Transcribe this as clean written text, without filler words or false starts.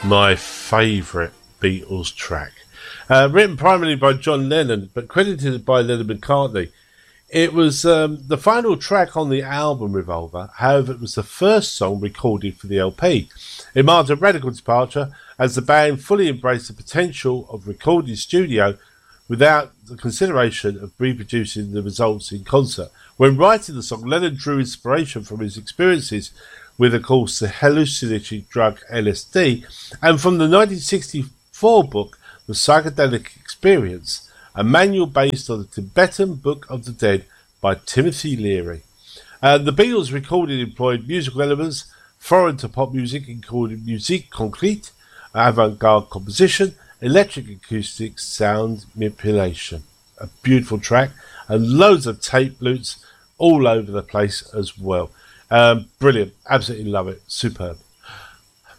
My favourite Beatles track. Written primarily by John Lennon, but credited by Lennon McCartney. It was the final track on the album Revolver. However, it was the first song recorded for the LP. It marked a radical departure as the band fully embraced the potential of recording studio without the consideration of reproducing the results in concert. When writing the song, Lennon drew inspiration from his experiences with, of course, the hallucinatory drug LSD, and from the 1964 book, The Psychedelic Experience, a manual based on the Tibetan Book of the Dead by Timothy Leary. The Beatles recording employed musical elements foreign to pop music, including musique concrète, avant-garde composition, electric acoustic sound manipulation. A beautiful track, and loads of tape loops all over the place as well. Brilliant. Absolutely love it. Superb.